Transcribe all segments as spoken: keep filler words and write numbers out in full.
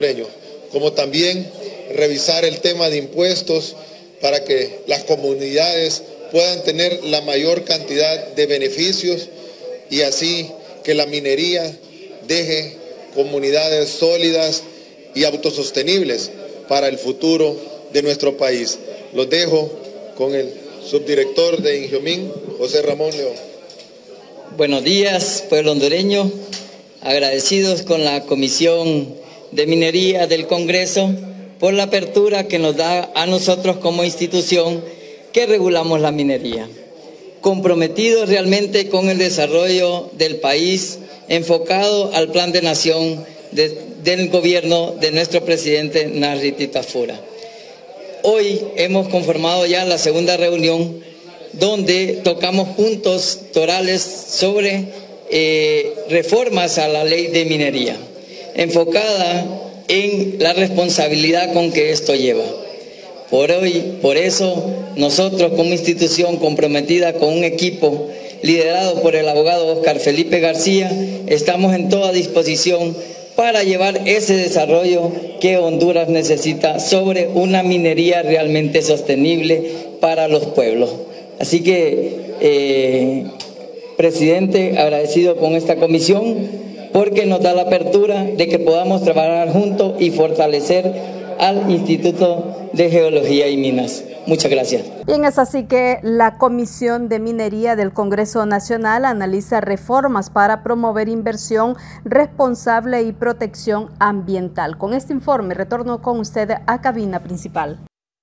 como también revisar el tema de impuestos para que las comunidades puedan tener la mayor cantidad de beneficios y así que la minería deje comunidades sólidas y autosostenibles para el futuro de nuestro país. Los dejo con el subdirector de Ingeomín, José Ramón León. Buenos días, pueblo hondureño. Agradecidos con la Comisión de Minería del Congreso por la apertura que nos da a nosotros como institución que regulamos la minería. Comprometidos realmente con el desarrollo del país, enfocado al plan de nación de, del gobierno de nuestro presidente Narri Titafura. Hoy hemos conformado ya la segunda reunión donde tocamos puntos torales sobre eh, reformas a la ley de minería, enfocada en la responsabilidad con que esto lleva. Por hoy, por eso, nosotros como institución comprometida con un equipo liderado por el abogado Oscar Felipe García, estamos en toda disposición para llevar ese desarrollo que Honduras necesita sobre una minería realmente sostenible para los pueblos. Así que, eh, presidente, agradecido con esta comisión porque nos da la apertura de que podamos trabajar juntos y fortalecer al Instituto de Geología y Minas. Muchas gracias. Bien, es así que la Comisión de Minería del Congreso Nacional analiza reformas para promover inversión responsable y protección ambiental. Con este informe retorno con usted a cabina principal.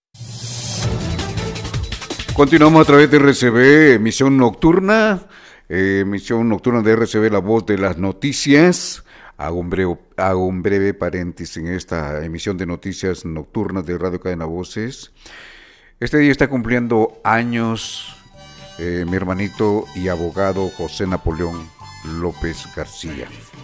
Continuamos a través de R C B, emisión nocturna, eh, emisión nocturna de R C B, la voz de las noticias. Hago un breve, hago un breve paréntesis en esta emisión de noticias nocturnas de Radio Cadena Voces. Este día está cumpliendo años eh, mi hermanito y abogado José Napoleón López García.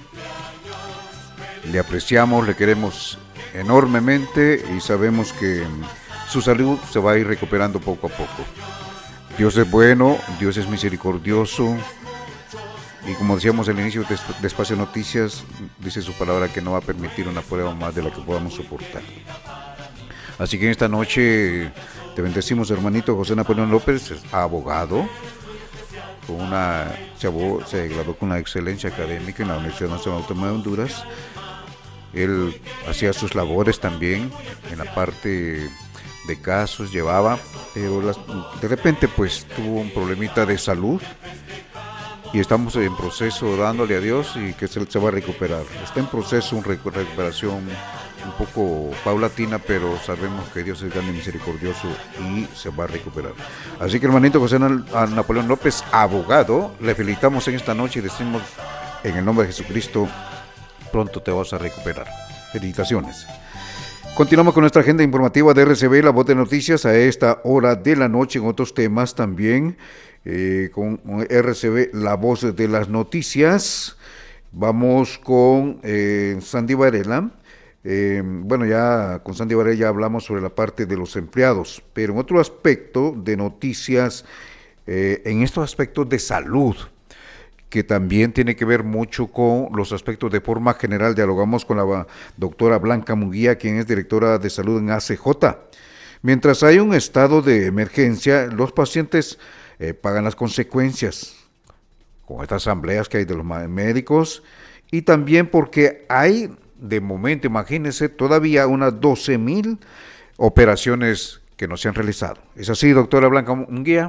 Le apreciamos, le queremos enormemente y sabemos que su salud se va a ir recuperando poco a poco. Dios es bueno, Dios es misericordioso y como decíamos al inicio de, de Espacio Noticias, dice su palabra que no va a permitir una prueba más de la que podamos soportar. Así que en esta noche te bendecimos, hermanito José Napoleón López, abogado, con una, se, abogó, se graduó con una excelencia académica en la Universidad Nacional Autónoma de Honduras. Él hacía sus labores también en la parte de casos, llevaba, pero las, de repente pues tuvo un problemita de salud y estamos en proceso dándole a Dios y que se, se va a recuperar. Está en proceso una recuperación un poco paulatina, pero sabemos que Dios es grande y misericordioso y se va a recuperar. Así que hermanito José Napoleón López, abogado, le felicitamos en esta noche y decimos en el nombre de Jesucristo, pronto te vas a recuperar. Felicitaciones. Continuamos con nuestra agenda informativa de R C B, la voz de noticias, a esta hora de la noche en otros temas también, eh, con R C B, la voz de las noticias. Vamos con eh, Sandy Varela. Eh, bueno, ya con Sandy Varela ya hablamos sobre la parte de los empleados, pero en otro aspecto de noticias, eh, en estos aspectos de salud, que también tiene que ver mucho con los aspectos de forma general. Dialogamos con la doctora Blanca Munguía, quien es directora de salud en A C J. Mientras hay un estado de emergencia, los pacientes eh, pagan las consecuencias con estas asambleas que hay de los médicos y también porque hay, de momento, imagínense, todavía unas doce mil operaciones que no se han realizado. ¿Es así, doctora Blanca Munguía?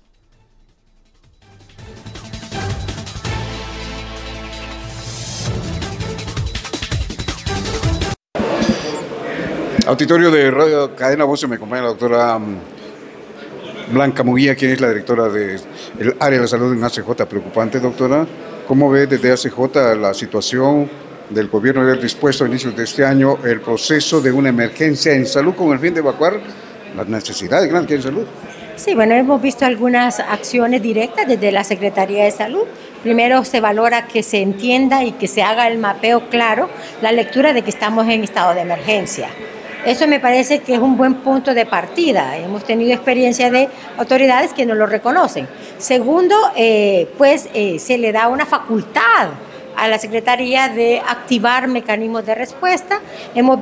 Auditorio de Radio Cadena Voces, me acompaña la doctora Blanca Munguía, quien es la directora del área de la salud en A C J. Preocupante, doctora. ¿Cómo ve desde A C J la situación del gobierno de haber dispuesto a inicios de este año el proceso de una emergencia en salud con el fin de evacuar las necesidades grandes que hay en salud? Sí, bueno, hemos visto algunas acciones directas desde la Secretaría de Salud. Primero se valora que se entienda y que se haga el mapeo claro, la lectura de que estamos en estado de emergencia. Eso me parece que es un buen punto de partida. Hemos tenido experiencia de autoridades que no lo reconocen. Segundo, eh, pues eh, se le da una facultad a la Secretaría de activar mecanismos de respuesta. Hemos